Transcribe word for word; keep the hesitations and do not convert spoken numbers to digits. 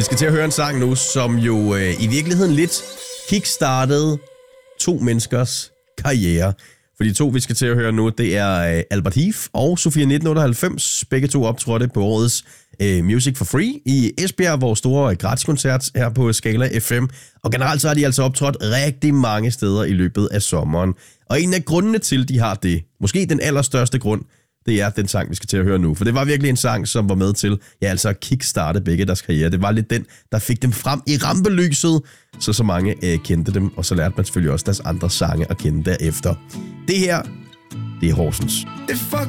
Vi skal til at høre en sang nu, som jo øh, i virkeligheden lidt kickstartede to menneskers karriere. For de to, vi skal til at høre nu, det er øh, Albert Heath og Sofia nitten otteoghalvfems. Begge to optrådte på årets øh, Music for Free i Esbjerg, vores store gratiskoncert her på Skala F M. Og generelt så har de altså optrådt rigtig mange steder i løbet af sommeren. Og en af grundene til, de har det, måske den allerstørste grund, det er den sang, vi skal til at høre nu. For det var virkelig en sang, som var med til, ja, altså at kickstarte begge deres karriere. Det var lidt den, der fik dem frem i rampelyset, så så mange øh, kendte dem. Og så lærte man selvfølgelig også deres andre sange at kende derefter. Det her, det er Horsens. Det er fuck